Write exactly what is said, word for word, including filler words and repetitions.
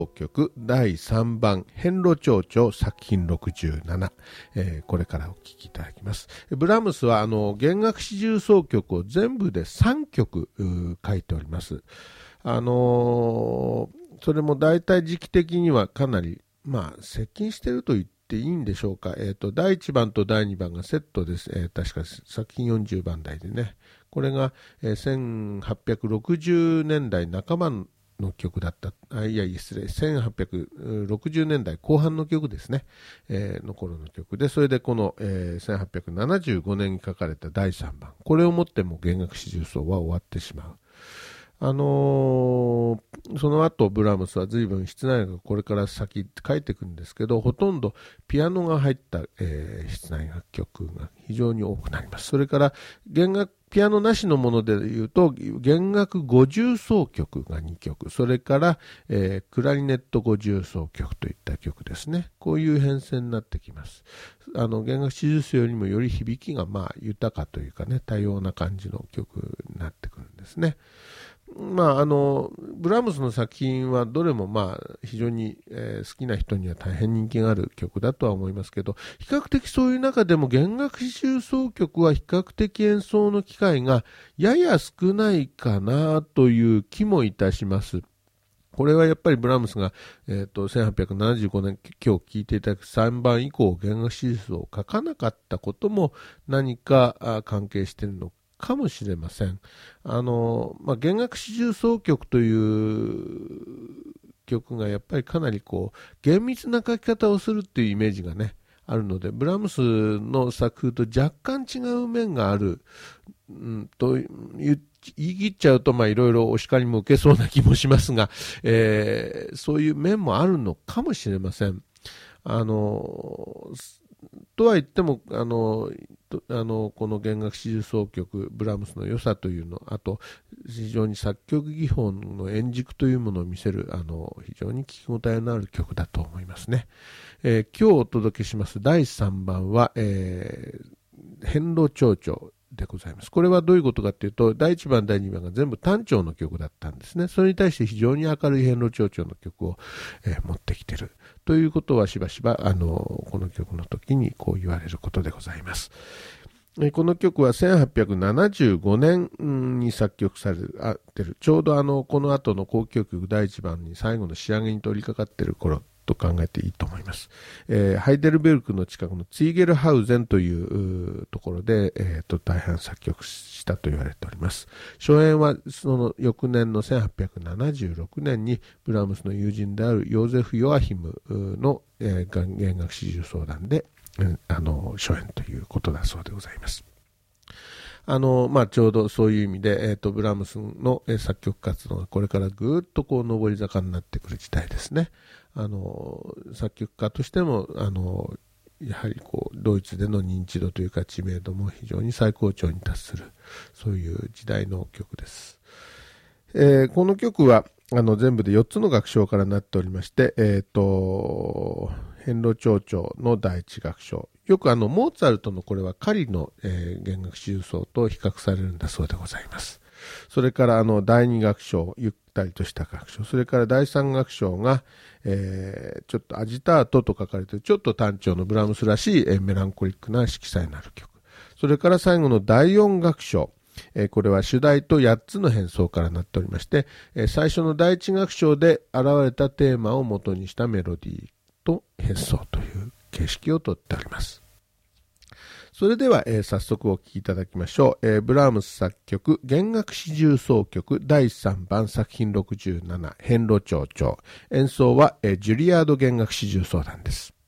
曲だいさんばん変路長調作品ろくじゅうなな、えー、これからお聴きいただきます。ブラームスはあの弦楽四重奏曲を全部でさんきょく書いております。あのー、それも大体時期的にはかなりまあ接近していると言っていいんでしょうか。えーと、だいいちばんとだいにばんがセットです。えー、確か作品よんじゅうばんだいでね。これが、えー、せんはっぴゃくろくじゅうねんだいなかばの曲だった。あ、いやいや失礼。せんはっぴゃくろくじゅうねんだいこう半の曲ですね。えー、の頃の曲で、それでこの、えー、せんはっぴゃくななじゅうごねんに書かれただいさんばん。これをもっても弦楽四重奏は終わってしまう。あのー、その後ブラームスは随分室内楽これから先書いていくんですけど、ほとんどピアノが入った、えー、室内楽曲が非常に多くなります。それから弦楽ピアノなしのものでいうと弦楽五重奏曲がにきょく、それから、えー、クラリネット五重奏曲といった曲ですね。こういう編成になってきます。あの弦楽四重奏よりもより響きがまあ豊かというかね、多様な感じの曲になってくるんですね。まあ、あのブラームスの作品はどれもまあ非常に、えー、好きな人には大変人気がある曲だとは思いますけど、比較的そういう中でも弦楽四重奏曲は比較的演奏の機会がやや少ないかなという気もいたします。これはやっぱりブラームスが、えー、とせんはっぴゃくななじゅうごねん今日聴いていただくさんばん以降弦楽四重奏を書かなかったことも何か関係しているのかかもしれません。あの、まあ、弦楽四重奏曲という曲がやっぱりかなりこう厳密な書き方をするっていうイメージがねあるので、ブラームスの作風と若干違う面がある、うん、と言い切っちゃうとまあいろいろお叱りも受けそうな気もしますが、えー、そういう面もあるのかもしれません。あのとは言ってもあのあのこの弦楽四重奏曲ブラームスの良さというの、あと非常に作曲技法の円軸というものを見せるあの非常に聞き応えのある曲だと思いますね。えー、今日お届けしますだいさんばんは、えー、変路長調でございます。これはどういうことかというと、だいいちばんだいにばんが全部単調の曲だったんですね。それに対して非常に明るい変路長調の曲を、えー、持ってきているということはしばしばあのこの曲の時にこう言われることでございます。この曲はせんはっぴゃくななじゅうごねんに作曲されている、ちょうどあのこの後の交響曲だいいちばんに最後の仕上げに取り掛かっている頃と考えていいと思います。えー、ハイデルベルクの近くのツィーゲルハウゼンというところで、えー、と大半作曲したと言われております。初演はその翌年のせんはっぴゃくななじゅうろくねんにブラームスの友人であるヨーゼフ・ヨアヒムの、えー、弦楽四重奏団であの初演ということだそうでございます。あのまあ、ちょうどそういう意味で、えー、とブラームスの、えー、作曲活動がこれからぐーっとこう上り坂になってくる時代ですね。あの作曲家としてもあのやはりこうドイツでの認知度というか知名度も非常に最高潮に達する、そういう時代の曲です。えー、この曲はあの全部でよっつの楽章からなっておりまして、えー、と変路長調のだいいち楽章、よくあのモーツァルトのこれは狩りの、えー、弦楽四重奏と比較されるんだそうでございます。それからあのだいに楽章、ゆったりとした楽章、それからだいさん楽章が、えー、ちょっとアジタートと書かれているちょっと単調のブラームスらしい、えー、メランコリックな色彩のある曲、それから最後のだいよん楽章、えー、これは主題とやっつの変奏からなっておりまして、えー、最初のだいいち楽章で現れたテーマを元にしたメロディーと変奏という形式をとっております。それでは、えー、早速お聴きいただきましょう。えー、ブラームス作曲弦楽四重奏曲だいさんばん作品ろくじゅうなな変路長調、演奏は、えー、ジュリアード弦楽四重奏団です。